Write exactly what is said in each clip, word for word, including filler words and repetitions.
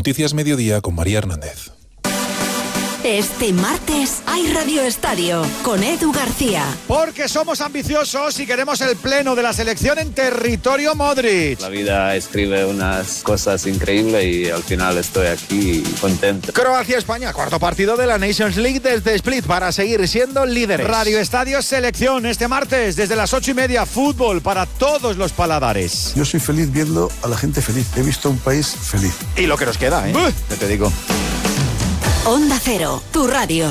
Noticias Mediodía con María Hernández. Este martes hay Radio Estadio con Edu García. Porque somos ambiciosos y queremos el pleno de la selección en territorio Modric. La vida escribe unas cosas increíbles y al final estoy aquí contento. Croacia-España, cuarto partido de la Nations League desde Split para seguir siendo líderes. Radio Estadio Selección este martes desde las ocho y media. Fútbol para todos los paladares. Yo soy feliz viendo a la gente feliz. He visto un país feliz. Y lo que nos queda, ¿eh? ¿Qué te digo? Onda Cero, tu radio.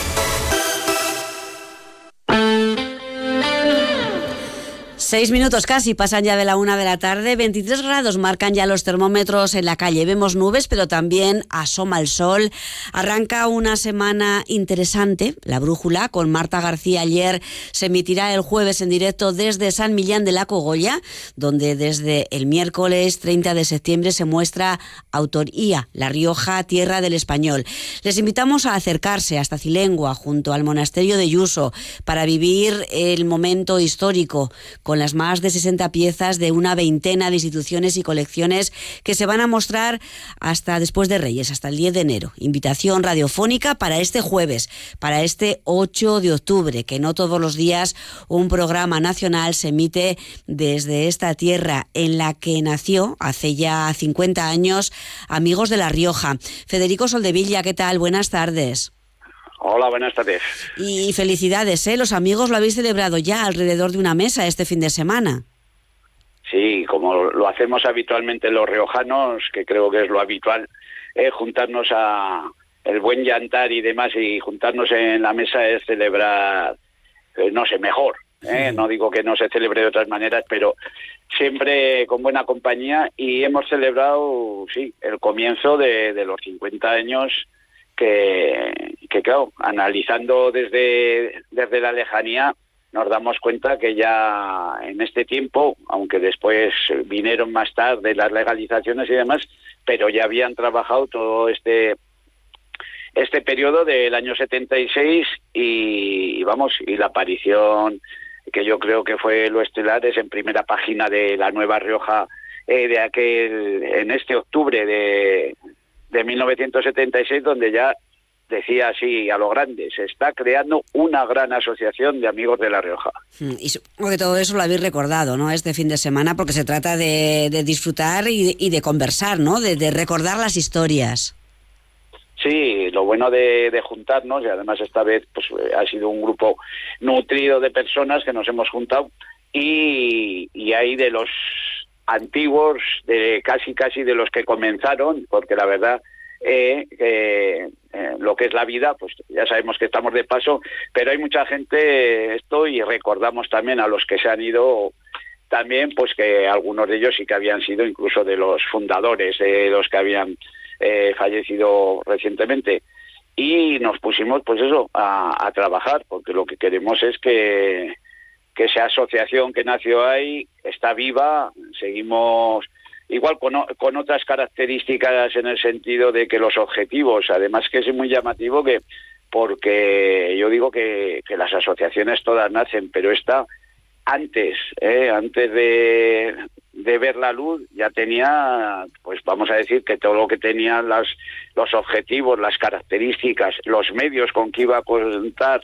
Seis minutos casi pasan ya de la una de la tarde, veintitrés grados marcan ya los termómetros en la calle. Vemos nubes, pero también asoma el sol. Arranca una semana interesante, La Brújula, con Marta García. Ayer se emitirá el jueves en directo desde San Millán de la Cogolla, donde desde el miércoles treinta de septiembre se muestra Autoría, La Rioja, tierra del español. Les invitamos a acercarse hasta Cilengua, junto al monasterio de Yuso, para vivir el momento histórico, con las más de sesenta piezas de una veintena de instituciones y colecciones que se van a mostrar hasta después de Reyes, hasta el diez de enero. Invitación radiofónica para este jueves, para este ocho de octubre, que no todos los días un programa nacional se emite desde esta tierra en la que nació hace ya cincuenta años Amigos de La Rioja. Federico Soldevilla, ¿qué tal? Buenas tardes. Hola, buenas tardes. Y felicidades, ¿eh? Los amigos lo habéis celebrado ya alrededor de una mesa este fin de semana. Sí, como lo hacemos habitualmente los riojanos, que creo que es lo habitual, eh, juntarnos a el buen yantar y demás, y juntarnos en la mesa es celebrar, eh, no sé, mejor. ¿eh? Sí. No digo que no se celebre de otras maneras, pero siempre con buena compañía, y hemos celebrado, sí, el comienzo de, de los cincuenta años. Que, que claro, analizando desde, desde la lejanía, nos damos cuenta que ya en este tiempo, aunque después vinieron más tarde las legalizaciones y demás, pero ya habían trabajado todo este este periodo del año setenta y seis y, y vamos, y la aparición, que yo creo que fue lo estelar, es en primera página de La Nueva Rioja, eh, de aquel, en este octubre de... de mil novecientos setenta y seis, donde ya decía así a lo grande, se está creando una gran asociación de amigos de La Rioja. Y supongo que todo eso lo habéis recordado, ¿no?, este fin de semana, porque se trata de, de disfrutar y de, y de conversar, ¿no?, de, de recordar las historias. Sí, lo bueno de, de juntarnos, y además esta vez pues ha sido un grupo nutrido de personas que nos hemos juntado, y, y hay de los antiguos, de casi casi de los que comenzaron, porque la verdad eh, eh, eh, lo que es la vida, pues ya sabemos que estamos de paso, pero hay mucha gente, esto, y recordamos también a los que se han ido también, pues que algunos de ellos sí que habían sido incluso de los fundadores, de los que habían eh, fallecido recientemente, y nos pusimos pues eso a, a trabajar, porque lo que queremos es que que esa asociación que nació ahí está viva. Seguimos igual con, con otras características, en el sentido de que los objetivos, además que es muy llamativo, que porque yo digo que, que las asociaciones todas nacen, pero esta antes, eh, antes de, de ver la luz, ya tenía, pues vamos a decir que todo lo que tenía, las, los objetivos, las características, los medios con que iba a contar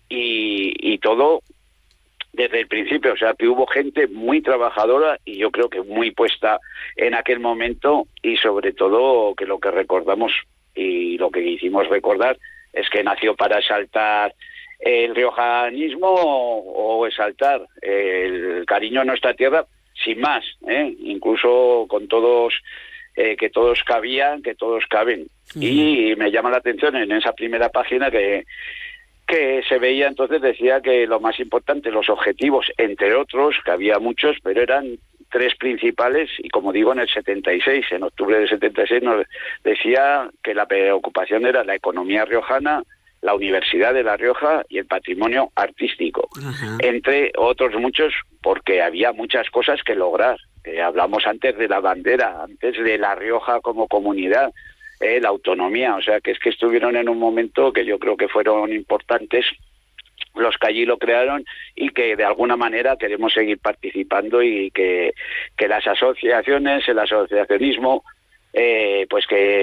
y, y todo desde el principio. O sea, que hubo gente muy trabajadora y yo creo que muy puesta en aquel momento, y sobre todo que lo que recordamos y lo que hicimos recordar es que nació para exaltar el riojanismo o, o exaltar el cariño a nuestra tierra, sin más, ¿eh? Incluso con todos, eh, que todos cabían, que todos caben. Sí. Y me llama la atención en esa primera página que que se veía, entonces decía que lo más importante, los objetivos, entre otros, que había muchos, pero eran tres principales, y como digo, en el setenta y seis, en octubre del setenta y seis, nos decía que la preocupación era la economía riojana, la Universidad de La Rioja y el patrimonio artístico. Ajá. Entre otros muchos, porque había muchas cosas que lograr. Eh, hablamos antes de la bandera, antes de La Rioja como comunidad, Eh, la autonomía, o sea que es que estuvieron en un momento que yo creo que fueron importantes los que allí lo crearon, y que de alguna manera queremos seguir participando, y que, que las asociaciones, el asociacionismo, eh, pues que